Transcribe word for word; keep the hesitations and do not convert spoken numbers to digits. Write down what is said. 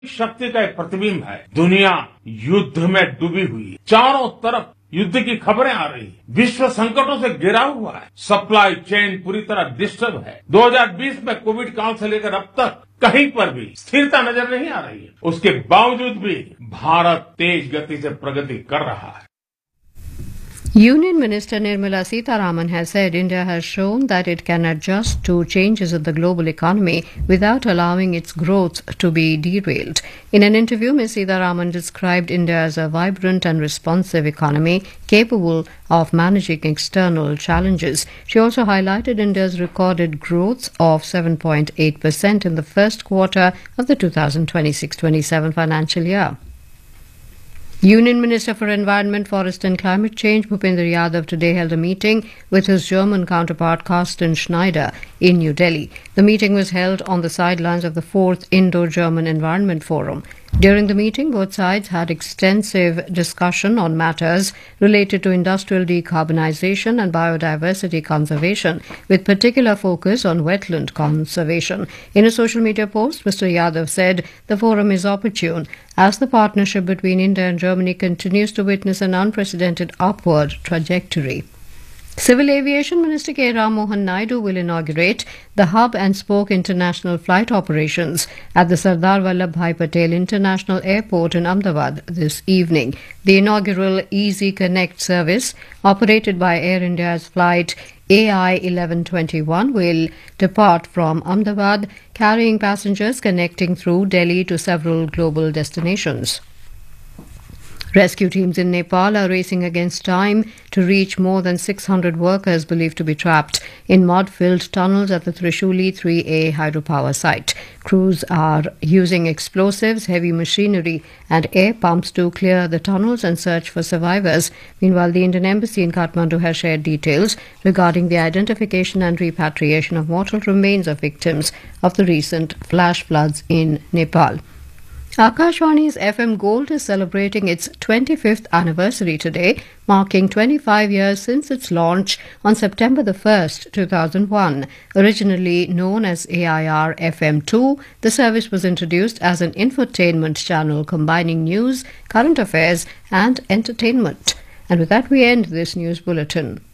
शक्ति का एक प्रतिबिंब है। दुनिया युद्ध में डूबी हुई है, चारों तरफ युद्ध की खबरें आ रही है, विश्व संकटों से घिरा हुआ है, सप्लाई चेन पूरी तरह डिस्टर्ब है। दो हज़ार बीस में कोविड काल से लेकर अब तक कहीं पर भी स्थिरता नजर नहीं आ रही है। उसके बावजूद भी भारत तेज गति से प्रगति कर रहा है। Union Minister Nirmala Sitharaman has said India has shown that it can adjust to changes in the global economy without allowing its growth to be derailed. In an interview, Miz Sitharaman described India as a vibrant and responsive economy capable of managing external challenges. She also highlighted India's recorded growth of seven point eight percent in the first quarter of the twenty twenty-six twenty-seven financial year. Union Minister for Environment, Forest and Climate Change Bhupender Yadav today held a meeting with his German counterpart Carsten Schneider in New Delhi. The meeting was held on the sidelines of the fourth Indo-German Environment Forum. During the meeting, both sides had extensive discussion on matters related to industrial decarbonization and biodiversity conservation, with particular focus on wetland conservation. In a social media post, Mister Yadav said the forum is opportune as the partnership between India and Germany continues to witness an unprecedented upward trajectory. Civil Aviation Minister K. Ram Mohan Naidu will inaugurate the hub and spoke international flight operations at the Sardar Vallabhbhai Patel International Airport in Ahmedabad this evening. The inaugural Easy Connect service, operated by Air India's flight A I eleven twenty-one, will depart from Ahmedabad, carrying passengers connecting through Delhi to several global destinations. Rescue teams in Nepal are racing against time to reach more than six hundred workers believed to be trapped in mud-filled tunnels at the Trishuli three A hydropower site. Crews are using explosives, heavy machinery and air pumps to clear the tunnels and search for survivors. Meanwhile, the Indian Embassy in Kathmandu has shared details regarding the identification and repatriation of mortal remains of victims of the recent flash floods in Nepal. Akashvani's F M Gold is celebrating its twenty-fifth anniversary today, marking twenty-five years since its launch on September the first, two thousand one. Originally known as A I R F M two, the service was introduced as an infotainment channel combining news, current affairs and entertainment. And with that, we end this news bulletin.